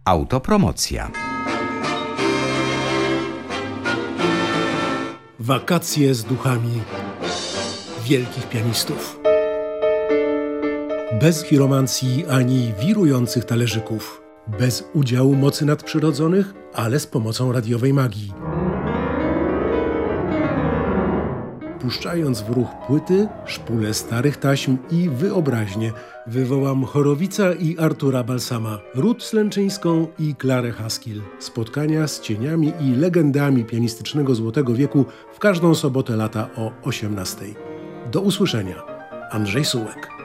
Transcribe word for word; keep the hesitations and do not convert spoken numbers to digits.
Autopromocja. Wakacje z duchami wielkich pianistów. Bez chiromancji ani wirujących talerzyków. Bez udziału mocy nadprzyrodzonych, ale z pomocą radiowej magii. Puszczając w ruch płyty, szpulę starych taśm i wyobraźnię, wywołam Chorowica i Artura Balsama, Ruth Slęczyńską i Klarę Haskell. Spotkania z cieniami i legendami pianistycznego Złotego Wieku w każdą sobotę lata o osiemnastej. Do usłyszenia. Andrzej Sułek.